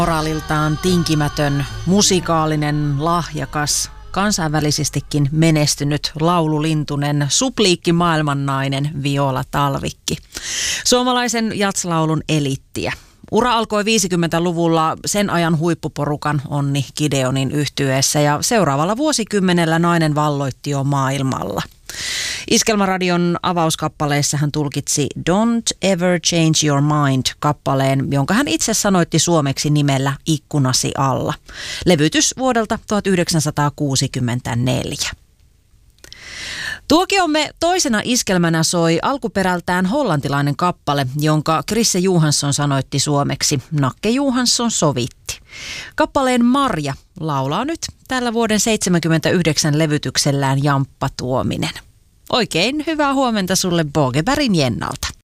Moraaliltaan tinkimätön, musikaalinen, lahjakas, kansainvälisestikin menestynyt laululintunen, supliikki maailmannainen Viola Talvikki. Suomalaisen jatslaulun eliittiä. Ura alkoi 50-luvulla sen ajan huippuporukan Onni Gideonin yhtyeessä ja seuraavalla vuosikymmenellä nainen valloitti jo maailmalla. Iskelmäradion avauskappaleissa hän tulkitsi Don't Ever Change Your Mind-kappaleen, jonka hän itse sanoitti suomeksi nimellä Ikkunasi alla. Levytys vuodelta 1964. Tuokiomme toisena iskelmänä soi alkuperältään hollantilainen kappale, jonka Krisse Johansson sanoitti suomeksi. Nakke Johansson sovitti. Kappaleen Marja laulaa nyt tällä vuoden 79 levytyksellään Jamppa Tuominen. Oikein hyvää huomenta sulle Bogebergin Jennalta.